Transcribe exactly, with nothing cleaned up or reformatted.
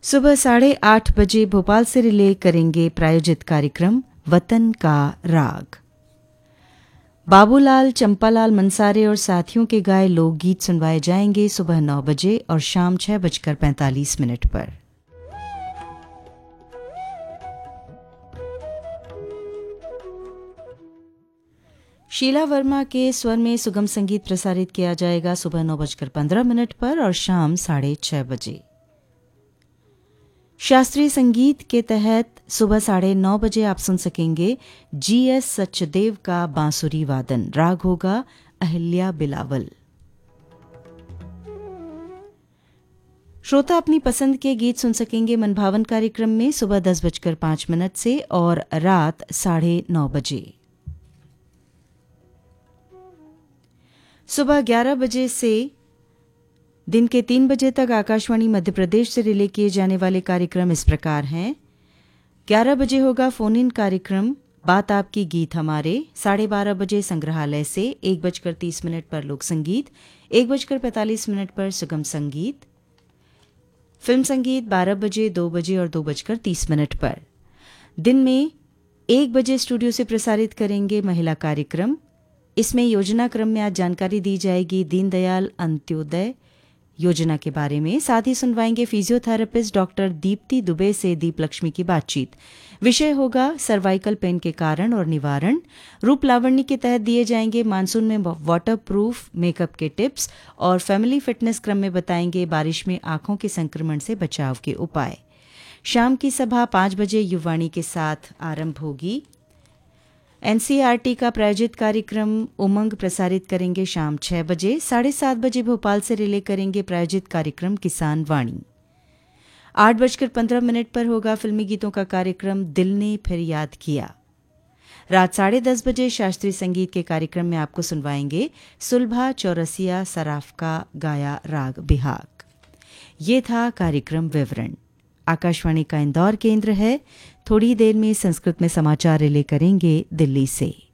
सुबह साढ़े आठ बजे भोपाल से रिले करेंगे प्रायोजित कार्यक्रम वतन का राग। बाबूलाल चंपालाल मंसारे और साथियों के गाए लोकगीत सुनवाए जाएंगे सुबह नौ बजे और शाम छह बजकर पैंतालीस मिनट पर। शीला वर्मा के स्वर में सुगम संगीत प्रसारित किया जाएगा सुबह नौ बजकर पंद्रह मिनट पर और शाम साढ़े छह बजे। शास्त्रीय संगीत के तहत सुबह साढ़े नौ बजे आप सुन सकेंगे जी एस सचदेव का बांसुरी वादन। राग होगा अहिल्या बिलावल। श्रोता अपनी पसंद के गीत सुन सकेंगे मनभावन कार्यक्रम में सुबह दस बजकर पांच मिनट से और रात साढ़े नौ बजे। सुबह ग्यारह बजे से दिन के तीन बजे तक आकाशवाणी मध्य प्रदेश से रिले किए जाने वाले कार्यक्रम इस प्रकार हैं। ग्यारह बजे होगा फोन इन कार्यक्रम बात आपकी गीत हमारे। साढ़े बारह बजे संग्रहालय से एक बजकर तीस मिनट पर लोक संगीत, एक बजकर पैंतालीस मिनट पर सुगम संगीत। फिल्म संगीत बारह बजे, दो बजे और दो बजकर तीस मिनट पर। दिन में एक बजे स्टूडियो से प्रसारित करेंगे महिला कार्यक्रम। इसमें योजना क्रम में आज जानकारी दी जाएगी दीनदयाल अंत्योदय योजना के बारे में। साथ ही सुनवाएंगे फिजियोथेरेपिस्ट डॉक्टर दीप्ति दुबे से दीप लक्ष्मी की बातचीत। विषय होगा सर्वाइकल पेन के कारण और निवारण। रूप लावण्य के तहत दिए जाएंगे मानसून में वाटर प्रूफ मेकअप के टिप्स और फैमिली फिटनेस क्रम में बताएंगे बारिश में आंखों के संक्रमण से बचाव के उपाय। शाम की सभा पाँच बजे युवाणी के साथ आरंभ होगी। एनसीईआरटी का प्रायोजित कार्यक्रम उमंग प्रसारित करेंगे शाम छह बजे। साढ़े सात बजे भोपाल से रिले करेंगे प्रायोजित कार्यक्रम किसान वाणी। आठ बजकर पंद्रह मिनट पर होगा फिल्मी गीतों का कार्यक्रम दिल ने फिर याद किया। रात साढ़े दस बजे शास्त्रीय संगीत के कार्यक्रम में आपको सुनवाएंगे सुलभा चौरसिया सराफ का गाया राग बिहाग। ये था कार्यक्रम विवरण। आकाशवाणी का इंदौर केंद्र है। थोड़ी देर में संस्कृत में समाचार रिले करेंगे दिल्ली से।